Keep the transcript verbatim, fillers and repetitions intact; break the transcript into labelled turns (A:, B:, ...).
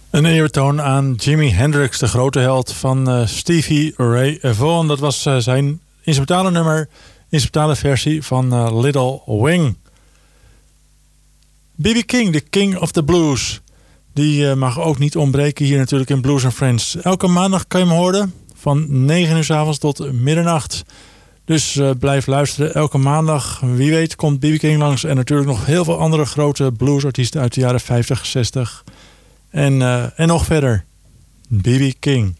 A: Een eerbetoon aan Jimi Hendrix, de grote held van uh, Stevie Ray Vaughan. Dat was uh, zijn instrumentale nummer, instrumentale versie van uh, Little Wing. B B King, de King of the Blues. Die uh, mag ook niet ontbreken hier natuurlijk in Blues and Friends. Elke maandag kan je hem horen van negen uur 's avonds tot middernacht. Dus uh, blijf luisteren elke maandag. Wie weet komt B B King langs. En natuurlijk nog heel veel andere grote bluesartiesten uit de jaren vijftig, zestig. En, uh, en nog verder. B B King.